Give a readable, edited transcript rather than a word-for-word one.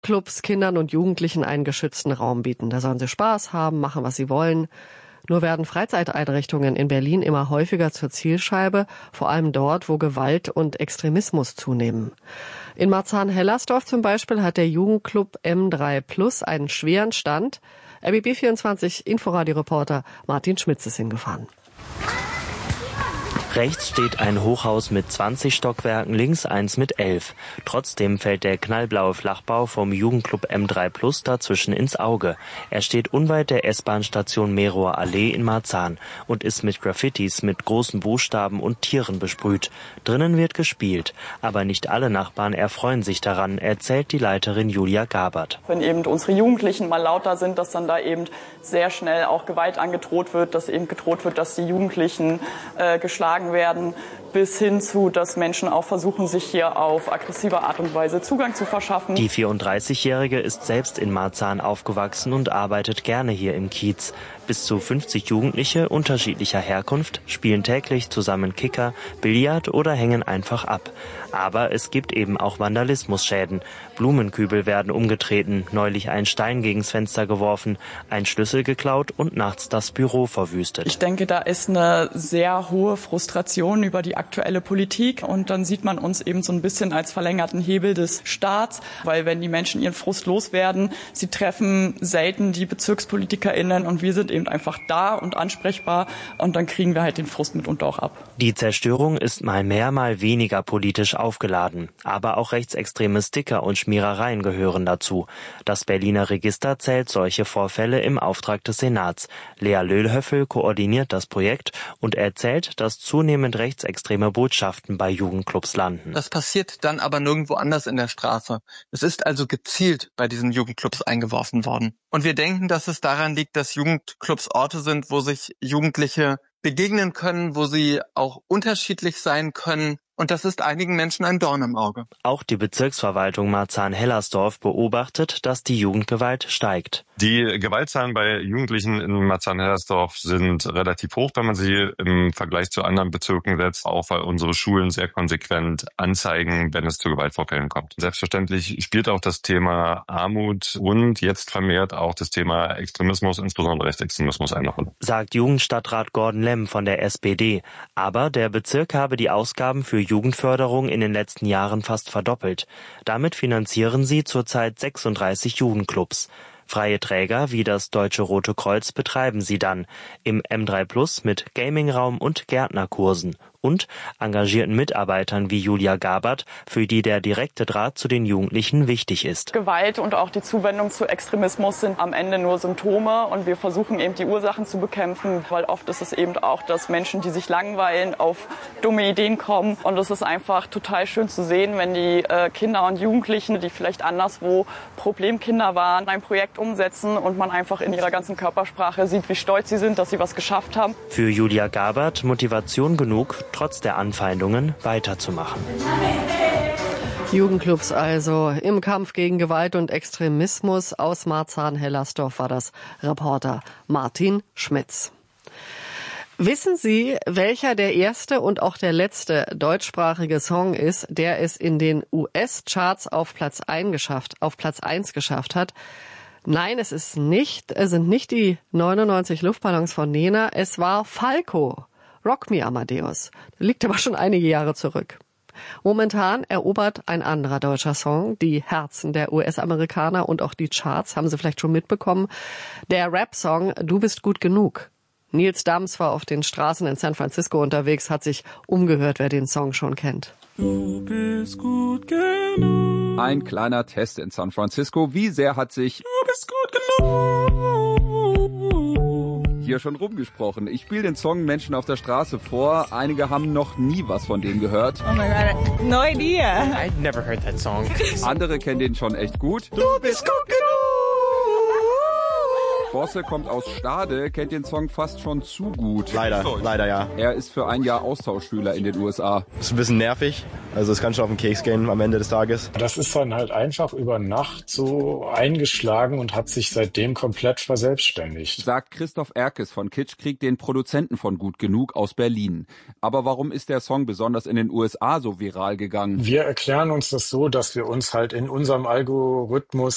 Jugendclubs Kindern und Jugendlichen einen geschützten Raum bieten. Da sollen sie Spaß haben, machen, was sie wollen. Nur werden Freizeiteinrichtungen in Berlin immer häufiger zur Zielscheibe, vor allem dort, wo Gewalt und Extremismus zunehmen. In Marzahn-Hellersdorf zum Beispiel hat der Jugendclub M3+ einen schweren Stand. RBB24 Inforadio-Reporter Martin Schmitz ist hingefahren. Rechts steht ein Hochhaus mit 20 Stockwerken, links eins mit 11. Trotzdem fällt der knallblaue Flachbau vom Jugendclub M3+ dazwischen ins Auge. Er steht unweit der S-Bahn-Station Merower Allee in Marzahn und ist mit Graffitis mit großen Buchstaben und Tieren besprüht. Drinnen wird gespielt, aber nicht alle Nachbarn erfreuen sich daran, erzählt die Leiterin Julia Gabert. Wenn eben unsere Jugendlichen mal lauter sind, dass dann da eben sehr schnell auch Gewalt angedroht wird, dass eben gedroht wird, dass die Jugendlichen geschlagen werden, bis hin zu, dass Menschen auch versuchen, sich hier auf aggressive Art und Weise Zugang zu verschaffen. Die 34-Jährige ist selbst in Marzahn aufgewachsen und arbeitet gerne hier im Kiez. Bis zu 50 Jugendliche unterschiedlicher Herkunft spielen täglich zusammen Kicker, Billard oder hängen einfach ab. Aber es gibt eben auch Vandalismusschäden. Blumenkübel werden umgetreten, neulich ein Stein gegens Fenster geworfen, ein Schlüssel geklaut und nachts das Büro verwüstet. Ich denke, da ist eine sehr hohe Frustration über die aktuelle Politik und dann sieht man uns eben so ein bisschen als verlängerten Hebel des Staats, weil wenn die Menschen ihren Frust loswerden, sie treffen selten die BezirkspolitikerInnen und wir sind eben einfach da und ansprechbar und dann kriegen wir halt den Frust mitunter auch ab. Die Zerstörung ist mal mehr, mal weniger politisch aufgeladen. Aber auch rechtsextreme Sticker und Schmierereien gehören dazu. Das Berliner Register zählt solche Vorfälle im Auftrag des Senats. Lea Löhlhöffel koordiniert das Projekt und erzählt, dass zunehmend rechtsextreme Botschaften bei Jugendclubs landen. Das passiert dann aber nirgendwo anders in der Straße. Es ist also gezielt bei diesen Jugendclubs eingeworfen worden. Und wir denken, dass es daran liegt, dass Jugendclubs Orte sind, wo sich Jugendliche begegnen können, wo sie auch unterschiedlich sein können. Und das ist einigen Menschen ein Dorn im Auge. Auch die Bezirksverwaltung Marzahn-Hellersdorf beobachtet, dass die Jugendgewalt steigt. Die Gewaltzahlen bei Jugendlichen in Marzahn-Hellersdorf sind relativ hoch, wenn man sie im Vergleich zu anderen Bezirken setzt, auch weil unsere Schulen sehr konsequent anzeigen, wenn es zu Gewaltvorfällen kommt. Selbstverständlich spielt auch das Thema Armut und jetzt vermehrt auch das Thema Extremismus, insbesondere Rechtsextremismus, eine Rolle. Sagt Jugendstadtrat Gordon Lemm von der SPD. Aber der Bezirk habe die Ausgaben für Jugendförderung in den letzten Jahren fast verdoppelt. Damit finanzieren sie zurzeit 36 Jugendclubs. Freie Träger wie das Deutsche Rote Kreuz betreiben sie dann im M3+ mit Gamingraum und Gärtnerkursen und engagierten Mitarbeitern wie Julia Gabert, für die der direkte Draht zu den Jugendlichen wichtig ist. Gewalt und auch die Zuwendung zu Extremismus sind am Ende nur Symptome und wir versuchen eben die Ursachen zu bekämpfen, weil oft ist es eben auch, dass Menschen, die sich langweilen, auf dumme Ideen kommen und es ist einfach total schön zu sehen, wenn die Kinder und Jugendlichen, die vielleicht anderswo Problemkinder waren, ein Projekt umsetzen und man einfach in ihrer ganzen Körpersprache sieht, wie stolz sie sind, dass sie was geschafft haben. Für Julia Gabert Motivation genug, trotz der Anfeindungen weiterzumachen. Jugendclubs also im Kampf gegen Gewalt und Extremismus. Aus Marzahn-Hellersdorf war das Reporter Martin Schmitz. Wissen Sie, welcher der erste und auch der letzte deutschsprachige Song ist, der es in den US-Charts auf Platz 1 geschafft hat? Nein, es sind nicht die 99 Luftballons von Nena, es war Falco. Rock Me Amadeus. Liegt aber schon einige Jahre zurück. Momentan erobert ein anderer deutscher Song die Herzen der US-Amerikaner und auch die Charts, haben Sie vielleicht schon mitbekommen. Der Rap-Song Du bist gut genug. Nils Dams war auf den Straßen in San Francisco unterwegs, hat sich umgehört, wer den Song schon kennt. Du bist gut genug. Ein kleiner Test in San Francisco. Wie sehr hat sich Du bist gut genug hier schon rumgesprochen? Ich spiele den Song Menschen auf der Straße vor. Einige haben noch nie was von dem gehört. Oh my God, no idea. I'd never heard that song. Andere kennen den schon echt gut. Du bist gut genug. Bosse kommt aus Stade, kennt den Song fast schon zu gut. Leider ja. Er ist für ein Jahr Austauschschüler in den USA. Ist ein bisschen nervig, also es kann schon auf den Keks gehen am Ende des Tages. Das ist dann halt einfach über Nacht so eingeschlagen und hat sich seitdem komplett verselbstständigt. Sagt Christoph Erkes von Kitschkrieg, den Produzenten von Gut Genug aus Berlin. Aber warum ist der Song besonders in den USA so viral gegangen? Wir erklären uns das so, dass wir uns halt in unserem Algorithmus